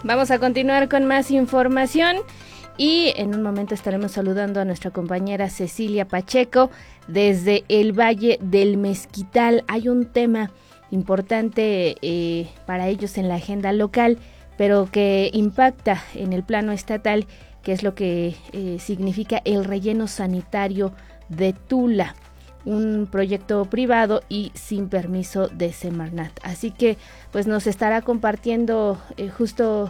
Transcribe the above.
Vamos a continuar con más información y en un momento estaremos saludando a nuestra compañera Cecilia Pacheco desde el Valle del Mezquital. Hay un tema importante para ellos en la agenda local, pero que impacta en el plano estatal, que es lo que significa el relleno sanitario de Tula, un proyecto privado y sin permiso de Semarnat. Así que pues nos estará compartiendo justo